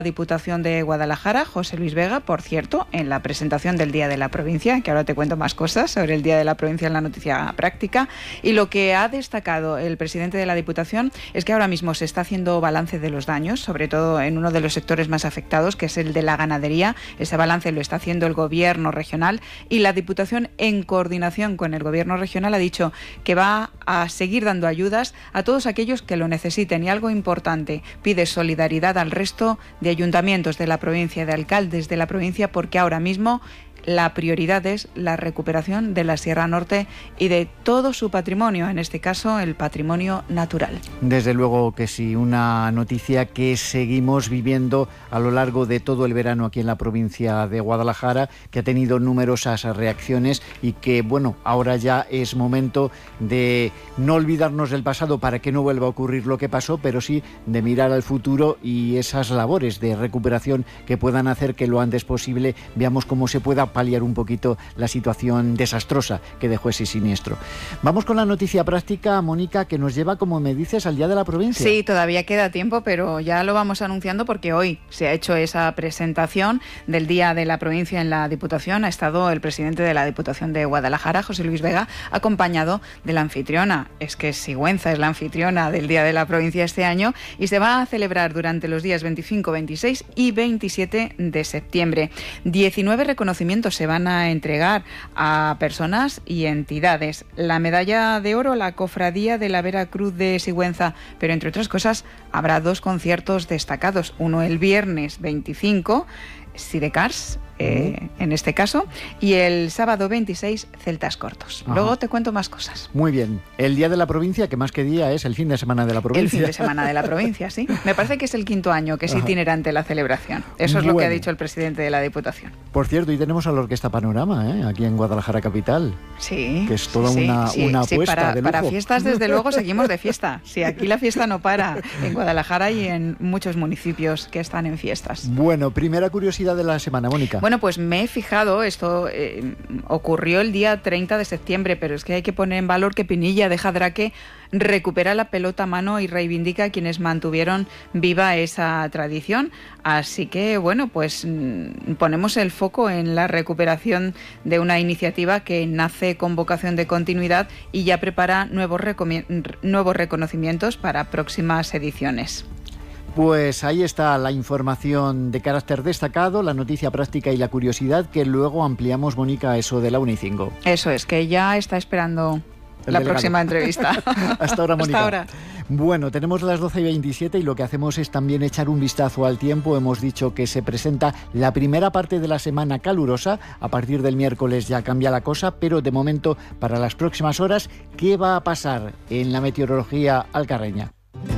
Diputación de Guadalajara, José Luis Vega, por cierto, en la presentación del Día de la Provincia, que ahora te cuento más cosas sobre el Día de la Provincia en la noticia práctica, y lo que ha destacado el presidente de la Diputación es que ahora mismo se está haciendo balance de los daños, sobre todo en uno de los sectores más afectados, que es el de la ganadería. Ese balance lo está haciendo el Gobierno regional y la Diputación, en coordinación con el Gobierno regional, ha dicho que va a seguir dando ayudas a todos aquellos que lo necesiten, y algo importante, pide solidaridad al resto de ayuntamientos de la provincia, de alcaldes de la provincia, porque ahora mismo la prioridad es la recuperación de la Sierra Norte y de todo su patrimonio, en este caso el patrimonio natural. Desde luego que sí, una noticia que seguimos viviendo a lo largo de todo el verano aquí en la provincia de Guadalajara, que ha tenido numerosas reacciones y que, bueno, ahora ya es momento de no olvidarnos del pasado para que no vuelva a ocurrir lo que pasó, pero sí de mirar al futuro y esas labores de recuperación que puedan hacer que lo antes posible veamos cómo se pueda paliar un poquito la situación desastrosa que dejó ese siniestro. Vamos con la noticia práctica, Mónica, que nos lleva, como me dices, al Día de la Provincia. Sí, todavía queda tiempo, pero ya lo vamos anunciando porque hoy se ha hecho esa presentación del Día de la Provincia en la Diputación. Ha estado el presidente de la Diputación de Guadalajara, José Luis Vega, acompañado de la anfitriona. Es que Sigüenza es la anfitriona del Día de la Provincia este año y se va a celebrar durante los días 25, 26 y 27 de septiembre. 19 reconocimientos se van a entregar a personas y entidades. La medalla de oro, la Cofradía de la Vera Cruz de Sigüenza, pero entre otras cosas habrá 2 conciertos destacados. Uno el viernes 25, Sidecars, en este caso, y el sábado 26, Celtas Cortos. Ajá. Luego te cuento más cosas. Muy bien. El Día de la Provincia, que más que día es el fin de semana de la provincia. El fin de semana de la provincia, sí. Me parece que es el 5º año que es itinerante la celebración. Eso es lo que ha dicho el presidente de la Diputación. Por cierto, y tenemos a la Orquesta Panorama, aquí en Guadalajara capital. Sí. Que es toda una apuesta de lujo. Para fiestas, desde luego, seguimos de fiesta. Sí, aquí la fiesta no para, en Guadalajara y en muchos municipios que están en fiestas. Bueno, primera curiosidad de la semana, Mónica. Bueno, pues me he fijado, esto ocurrió el día 30 de septiembre, pero es que hay que poner en valor que Pinilla de Jadraque recupera la pelota a mano y reivindica a quienes mantuvieron viva esa tradición. Así que, bueno, pues ponemos el foco en la recuperación de una iniciativa que nace con vocación de continuidad y ya prepara nuevos reconocimientos para próximas ediciones. Pues ahí está la información de carácter destacado, la noticia práctica y la curiosidad, que luego ampliamos, Mónica, a eso de la 1:05. Eso es, que ya está esperando la próxima entrevista. Hasta ahora, Mónica. Hasta ahora. Bueno, tenemos las 12:27 y lo que hacemos es también echar un vistazo al tiempo. Hemos dicho que se presenta la primera parte de la semana calurosa. A partir del miércoles ya cambia la cosa, pero de momento, para las próximas horas, ¿qué va a pasar en la meteorología alcarreña?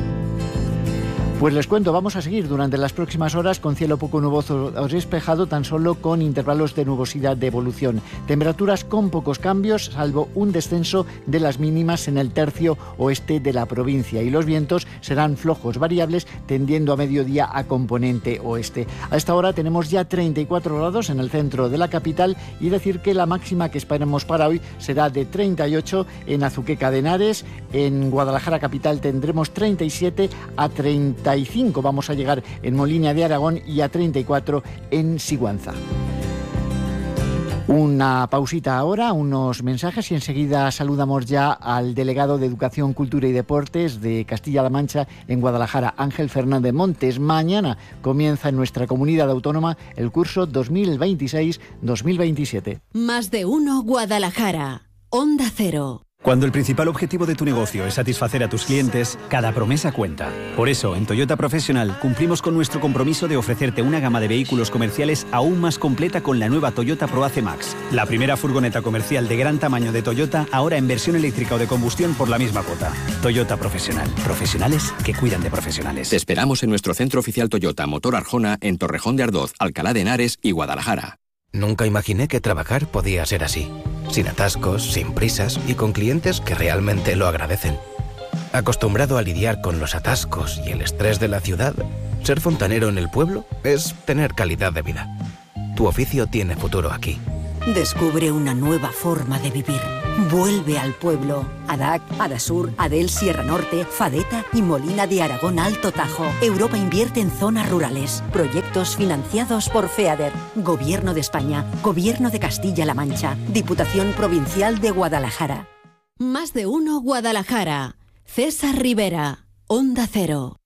Pues les cuento, vamos a seguir durante las próximas horas con cielo poco nuboso o despejado, tan solo con intervalos de nubosidad de evolución. Temperaturas con pocos cambios, salvo un descenso de las mínimas en el tercio oeste de la provincia. Y los vientos serán flojos, variables, tendiendo a mediodía a componente oeste. A esta hora tenemos ya 34 grados en el centro de la capital y decir que la máxima que esperamos para hoy será de 38 en Azuqueca de Henares. En Guadalajara capital tendremos 37 a 35 vamos a llegar en Molina de Aragón y a 34 en Sigüenza. Una pausita ahora, unos mensajes y enseguida saludamos ya al delegado de Educación, Cultura y Deportes de Castilla-La Mancha en Guadalajara, Ángel Fernández Montes. Mañana comienza en nuestra comunidad autónoma el curso 2026-2027. Más de uno Guadalajara, Onda Cero. Cuando el principal objetivo de tu negocio es satisfacer a tus clientes, cada promesa cuenta. Por eso, en Toyota Professional cumplimos con nuestro compromiso de ofrecerte una gama de vehículos comerciales aún más completa con la nueva Toyota Proace Max, la primera furgoneta comercial de gran tamaño de Toyota, ahora en versión eléctrica o de combustión por la misma cuota. Toyota Professional. Profesionales que cuidan de profesionales. Te esperamos en nuestro centro oficial Toyota Motor Arjona en Torrejón de Ardoz, Alcalá de Henares y Guadalajara. Nunca imaginé que trabajar podía ser así. Sin atascos, sin prisas y con clientes que realmente lo agradecen. Acostumbrado a lidiar con los atascos y el estrés de la ciudad, ser fontanero en el pueblo es tener calidad de vida. Tu oficio tiene futuro aquí. Descubre una nueva forma de vivir. Vuelve al pueblo. ADAC, Adasur, Adel Sierra Norte, Fadeta y Molina de Aragón Alto Tajo. Europa invierte en zonas rurales. Proyectos financiados por FEADER. Gobierno de España. Gobierno de Castilla-La Mancha. Diputación Provincial de Guadalajara. Más de uno Guadalajara. César Rivera, Onda Cero.